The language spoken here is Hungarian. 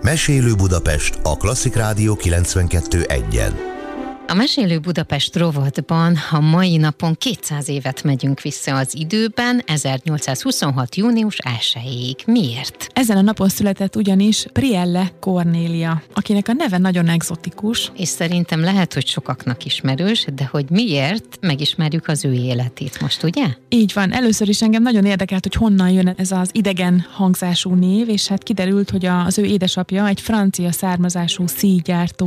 Mesélő Budapest, a Klasszik Rádió 92.1-en. A Mesélő Budapest rovatban a mai napon 200 évet megyünk vissza az időben, 1826. június 1-ig. Miért? Ezen a napon született ugyanis Prielle Cornélia, akinek a neve nagyon egzotikus. És szerintem lehet, hogy sokaknak ismerős, de hogy miért, megismerjük az ő életét most, ugye? Így van. Először is engem nagyon érdekelt, hogy honnan jön ez az idegen hangzású név, és hát kiderült, hogy az ő édesapja egy francia származású szíjgyártó